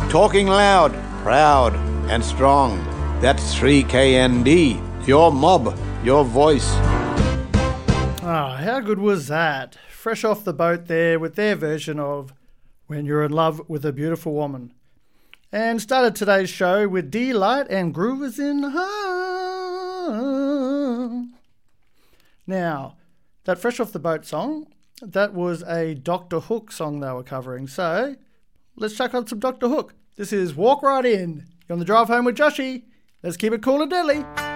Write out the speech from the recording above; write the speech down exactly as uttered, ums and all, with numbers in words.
Talking loud, proud, and strong. That's three K N D. Your mob, your voice. Ah, how good was that? Fresh off the boat there with their version of When You're in Love with a Beautiful Woman. And started today's show with D-Light and Groovers in Heart. Now, that Fresh Off the Boat song, that was a Doctor Hook song they were covering. So, let's check out some Doctor Hook. This is Walk Right In. You're on the drive home with Joshy. Let's keep it cool and deadly.